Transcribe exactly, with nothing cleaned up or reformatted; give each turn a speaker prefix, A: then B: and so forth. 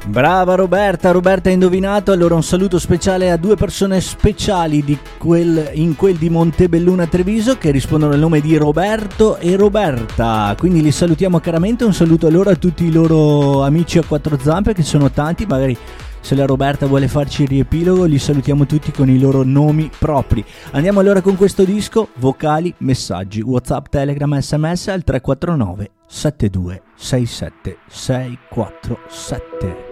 A: Brava Roberta, Roberta ha indovinato. Allora un saluto speciale a due persone speciali di quel, in quel di Montebelluna Treviso, che rispondono al nome di Roberto e Roberta, quindi li salutiamo caramente. Un saluto allora a tutti i loro amici a quattro zampe, che sono tanti. Magari se la Roberta vuole farci il riepilogo, li salutiamo tutti con i loro nomi propri. Andiamo allora con questo disco. Vocali, messaggi, WhatsApp, Telegram, sms al tre quattro nove sette due sei sette sei quattro sette.